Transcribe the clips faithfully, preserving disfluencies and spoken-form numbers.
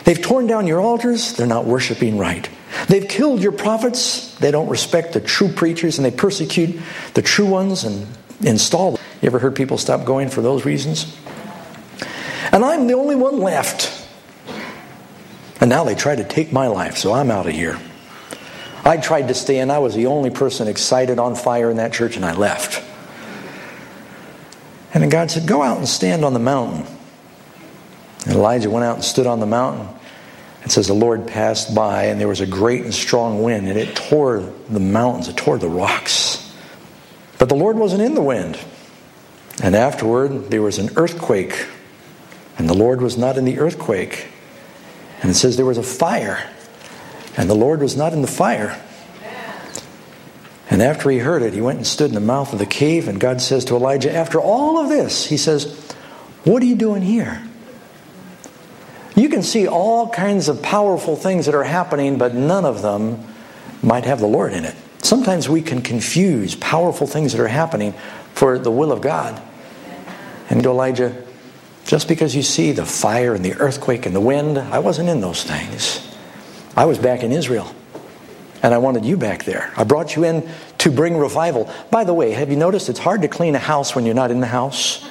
They've torn down your altars. They're not worshiping right. They've killed your prophets. They don't respect the true preachers, and they persecute the true ones and install them. You ever heard people stop going for those reasons? And I'm the only one left. And now they try to take my life, so I'm out of here. I tried to stay in. I was the only person excited, on fire in that church, and I left. And then God said, go out and stand on the mountain. And Elijah went out and stood on the mountain. It says the Lord passed by, and there was a great and strong wind, and it tore the mountains, it tore the rocks. But the Lord wasn't in the wind. And afterward, there was an earthquake, and the Lord was not in the earthquake. And it says there was a fire, and the Lord was not in the fire. And after he heard it, he went and stood in the mouth of the cave, and God says to Elijah, after all of this, he says, what are you doing here? You can see all kinds of powerful things that are happening, but none of them might have the Lord in it. Sometimes we can confuse powerful things that are happening for the will of God. And to Elijah, just because you see the fire and the earthquake and the wind, I wasn't in those things. I was back in Israel. And I wanted you back there. I brought you in to bring revival. By the way, have you noticed it's hard to clean a house when you're not in the house?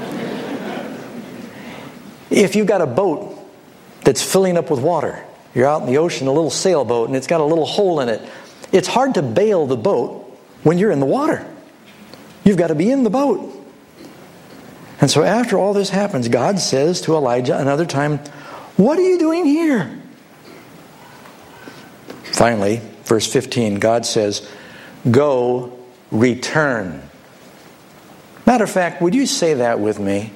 If you've got a boat that's filling up with water, you're out in the ocean, a little sailboat, and it's got a little hole in it, it's hard to bail the boat when you're in the water. You've got to be in the boat. And so after all this happens, God says to Elijah another time, what are you doing here? Finally, verse fifteen, God says, go, return. Matter of fact, would you say that with me?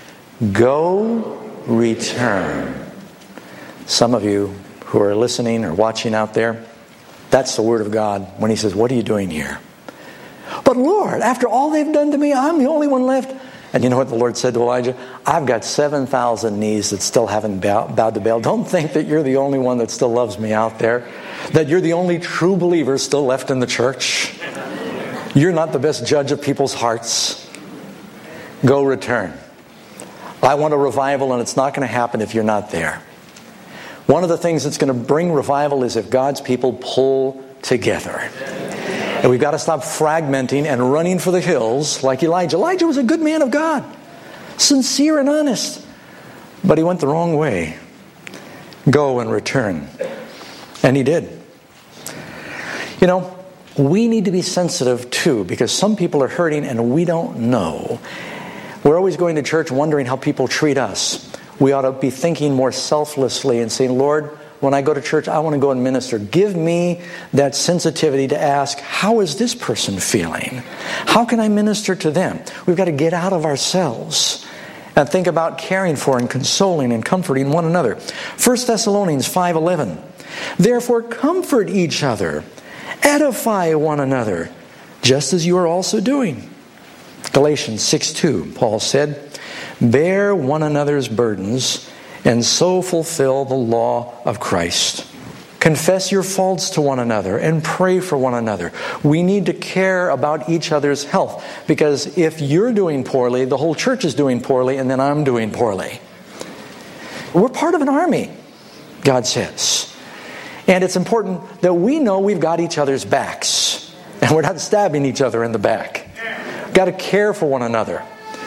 Go, return. Some of you who are listening or watching out there, that's the word of God when he says, what are you doing here? But Lord, after all they've done to me, I'm the only one left. And you know what the Lord said to Elijah? I've got seven thousand knees that still haven't bow, bowed to Baal. Don't think that you're the only one that still loves me out there. That you're the only true believer still left in the church. You're not the best judge of people's hearts. Go, return. I want a revival, and it's not going to happen if you're not there. One of the things that's going to bring revival is if God's people pull together. And we've got to stop fragmenting and running for the hills like Elijah. Elijah was a good man of God, sincere and honest, but he went the wrong way. Go and return. And he did. You know, we need to be sensitive too, because some people are hurting and we don't know. We're always going to church wondering how people treat us. We ought to be thinking more selflessly and saying, Lord, when I go to church, I want to go and minister. Give me that sensitivity to ask, how is this person feeling? How can I minister to them? We've got to get out of ourselves and think about caring for and consoling and comforting one another. First Thessalonians five eleven. Therefore comfort each other, edify one another, just as you are also doing. Galatians six two, Paul said, bear one another's burdens, and so fulfill the law of Christ. Confess your faults to one another and pray for one another. We need to care about each other's health, because if you're doing poorly, the whole church is doing poorly, and then I'm doing poorly. We're part of an army, God says. And it's important that we know we've got each other's backs, and we're not stabbing each other in the back. We've got to care for one another.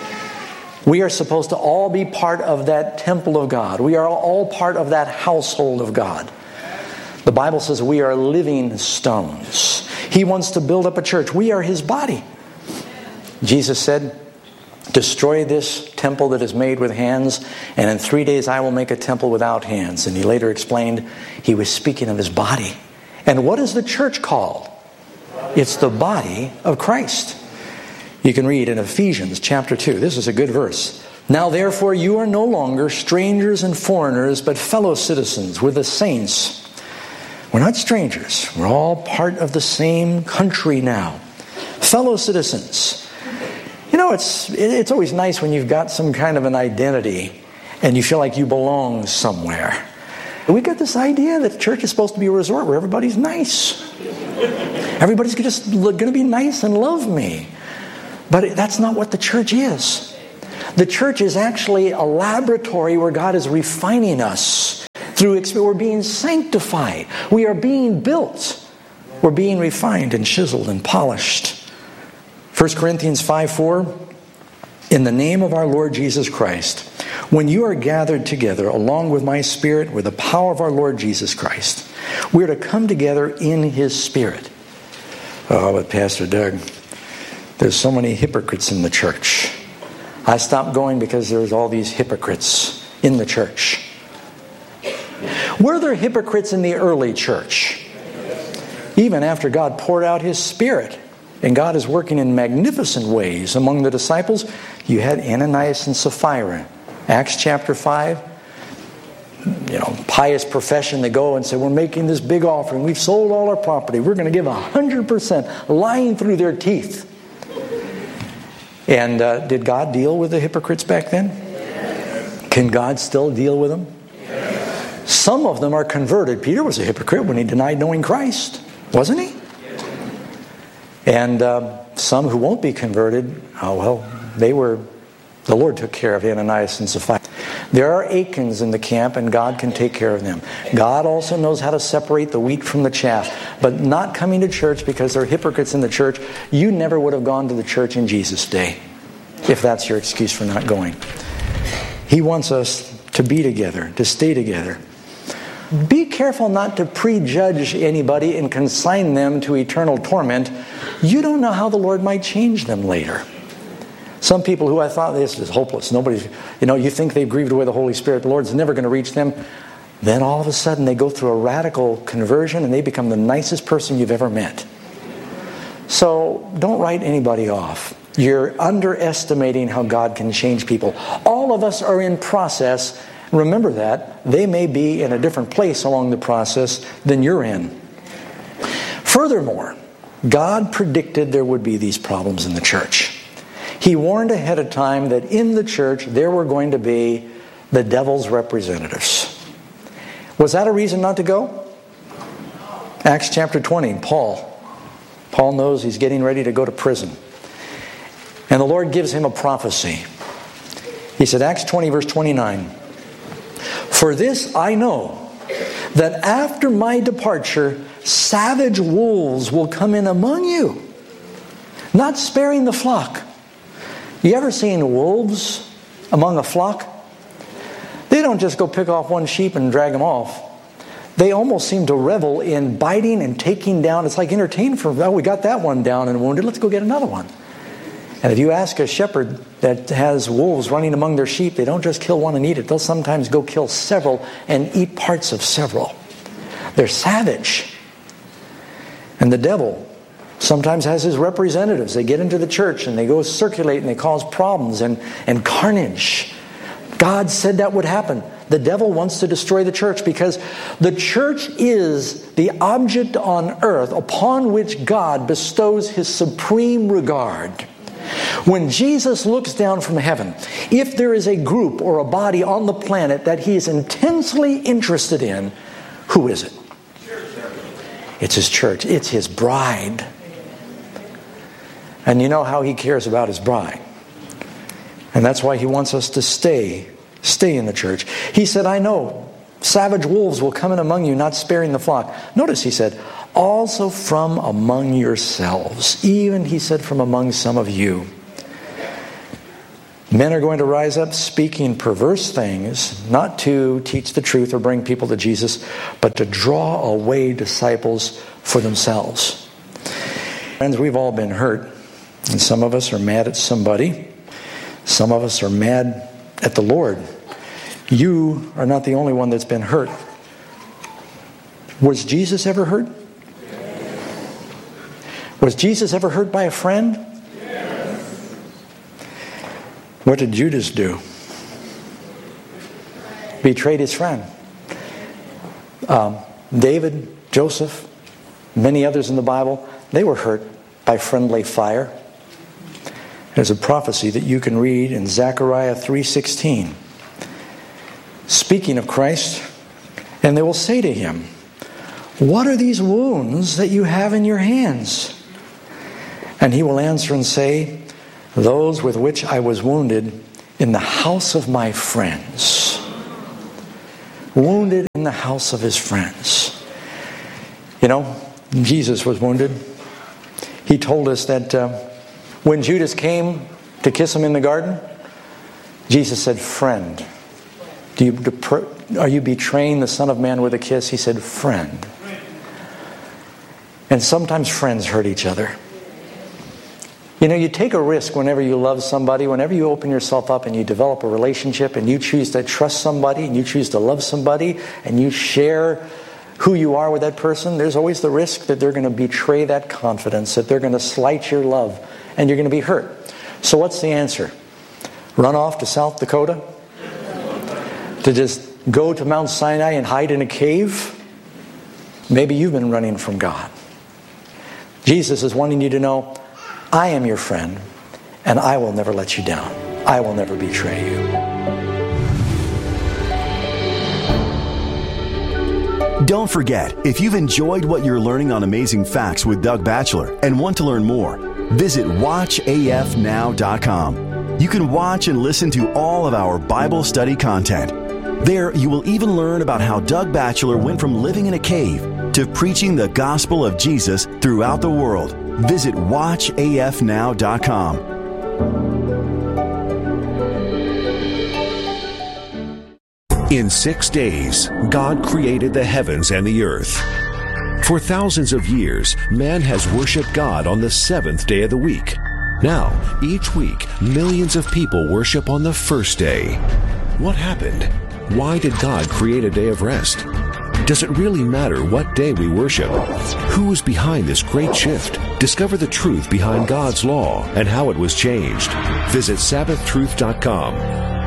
We are supposed to all be part of that temple of God. We are all part of that household of God. The Bible says we are living stones. He wants to build up a church. We are His body. Jesus said, destroy this temple that is made with hands, and in three days I will make a temple without hands. And He later explained He was speaking of His body. And what is the church called? It's the body of Christ. You can read in Ephesians chapter two. This is a good verse. Now therefore you are no longer strangers and foreigners, but fellow citizens with the saints. We're not strangers. We're all part of the same country now. Fellow citizens. You know, it's it's always nice when you've got some kind of an identity and you feel like you belong somewhere. We've got this idea that church is supposed to be a resort where everybody's nice. Everybody's just going to be nice and love me. But that's not what the church is. The church is actually a laboratory where God is refining us Through experience, we're being sanctified. We are being built. We're being refined and chiseled and polished. First Corinthians five four, in the name of our Lord Jesus Christ, when you are gathered together along with my Spirit, with the power of our Lord Jesus Christ, we are to come together in His Spirit. Oh, but Pastor Doug, there's so many hypocrites in the church. I stopped going because there's all these hypocrites in the church. Were there hypocrites in the early church? Even after God poured out His Spirit, and God is working in magnificent ways among the disciples, you had Ananias and Sapphira. Acts chapter five, you know, pious profession, they go and say, we're making this big offering. We've sold all our property. We're going to give one hundred percent, lying through their teeth. And uh, did God deal with the hypocrites back then? Yes. Can God still deal with them? Yes. Some of them are converted. Peter was a hypocrite when he denied knowing Christ, wasn't he? Yes. And uh, some who won't be converted, oh well, they were, the Lord took care of Ananias and Sapphira. There are Achans in the camp, and God can take care of them. God also knows how to separate the wheat from the chaff. But not coming to church because there are hypocrites in the church, you never would have gone to the church in Jesus' day, if that's your excuse for not going. He wants us to be together, to stay together. Be careful not to prejudge anybody and consign them to eternal torment. You don't know how the Lord might change them later. Some people who I thought, this is hopeless. Nobody, you know, you think they've grieved away the Holy Spirit. The Lord's never going to reach them. Then all of a sudden they go through a radical conversion and they become the nicest person you've ever met. So don't write anybody off. You're underestimating how God can change people. All of us are in process. Remember that. They may be in a different place along the process than you're in. Furthermore, God predicted there would be these problems in the church. He warned ahead of time that in the church there were going to be the devil's representatives. Was that a reason not to go? Acts chapter twenty, Paul. Paul knows he's getting ready to go to prison. And the Lord gives him a prophecy. He said, Acts twenty verse twenty-nine, for this I know, that after my departure, savage wolves will come in among you, not sparing the flock. You ever seen wolves among a flock? They don't just go pick off one sheep and drag them off. They almost seem to revel in biting and taking down. It's like entertainment for, well, we got that one down and wounded. Let's go get another one. And if you ask a shepherd that has wolves running among their sheep, they don't just kill one and eat it. They'll sometimes go kill several and eat parts of several. They're savage. And the devil sometimes has his representatives. They get into the church and they go circulate and they cause problems and, and carnage. God said that would happen. The devil wants to destroy the church because the church is the object on earth upon which God bestows His supreme regard. When Jesus looks down from heaven, if there is a group or a body on the planet that He is intensely interested in, who is it? It's His church. It's His bride. And you know how He cares about His bride. And that's why He wants us to stay, stay in the church. He said, I know, savage wolves will come in among you, not sparing the flock. Notice He said, also from among yourselves. Even, He said, from among some of you. Men are going to rise up speaking perverse things, not to teach the truth or bring people to Jesus, but to draw away disciples for themselves. Friends, we've all been hurt. And some of us are mad at somebody. Some of us are mad at the Lord. You are not the only one that's been hurt. Was Jesus ever hurt? Was Jesus ever hurt by a friend? Yes. What did Judas do? Betrayed his friend. Um, David, Joseph, many others in the Bible, they were hurt by friendly fire. There's a prophecy that you can read in Zechariah three sixteen. Speaking of Christ, and they will say to Him, what are these wounds that you have in your hands? And He will answer and say, those with which I was wounded in the house of my friends. Wounded in the the house of his friends. You know, Jesus was wounded. He told us that uh, when Judas came to kiss him in the garden, Jesus said, "Friend, do you, are you betraying the Son of Man with a kiss?" He said, "Friend." And sometimes friends hurt each other. You know, you take a risk whenever you love somebody, whenever you open yourself up and you develop a relationship and you choose to trust somebody and you choose to love somebody and you share who you are with that person, there's always the risk that they're going to betray that confidence, that they're going to slight your love, and you're going to be hurt. So what's the answer? Run off to South Dakota? To just go to Mount Sinai and hide in a cave? Maybe you've been running from God. Jesus is wanting you to know, I am your friend, and I will never let you down. I will never betray you. Don't forget, if you've enjoyed what you're learning on Amazing Facts with Doug Batchelor and want to learn more, visit watch A F now dot com. You can watch and listen to all of our Bible study content. There, you will even learn about how Doug Batchelor went from living in a cave to preaching the gospel of Jesus throughout the world. Visit watch A F now dot com. In six days, God created the heavens and the earth. For thousands of years, man has worshiped God on the seventh day of the week. Now, each week, millions of people worship on the first day. What happened? Why did God create a day of rest? Does it really matter what day we worship? Who is behind this great shift? Discover the truth behind God's law and how it was changed. Visit Sabbath Truth dot com.